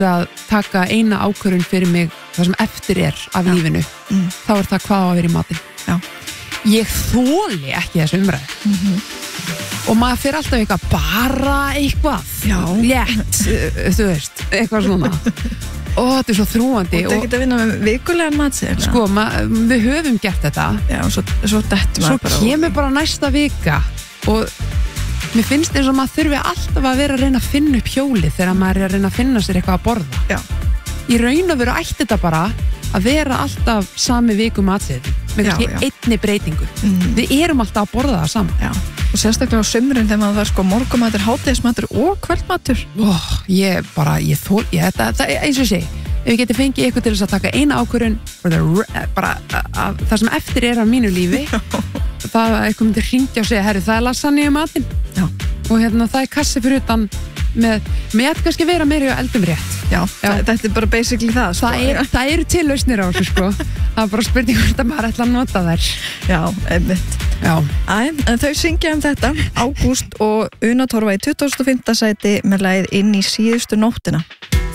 að taka eina ákvörðun fyrir mig það sem eftir af lífinu þá það hvað á að vera í matinn. Já. Ég þoli ekki þessu umræðu og maður fyrir alltaf eitthvað bara eitthvað létt, þú veist, eitthvað svona og þetta svo þrúandi og þetta geta að vinna með vikulegan matseðil sko, við höfum gert þetta svo dettum svo kemur bara næsta vika og mér finnst eins og maður þurfi alltaf að vera að reyna að finna upp hjólið þegar maður að reyna að finna sér eitthvað að borða. Já. Í raun og veru ætti þetta bara að vera alltaf sami viku matseðil með kannski einni breytingu. Við erum alltaf að borða það saman. Já. Og sérstaklega á sumrin þegar maður var morgumatur, hádegismatur og kvöldmatur. Þetta eins og sé, ef ég geti fengið eitthvað til þess að taka eina ákvörðun bara það sem eftir af mínu lífi það að eitthvað myndi hringja og segja herru, það lasagne í matinn og það kassi fyrir utan með kannski vera meiri og eldum rétt. Já. Þetta bara basically það sko. Það eru til lausnir á þessu sko. Það bara spurning hvort að maður ætla að nota þær. Já, einmitt. En þau syngja þetta Ágúst og Una Torfa í 25. sæti með lagið Inn í síðustu nóttina.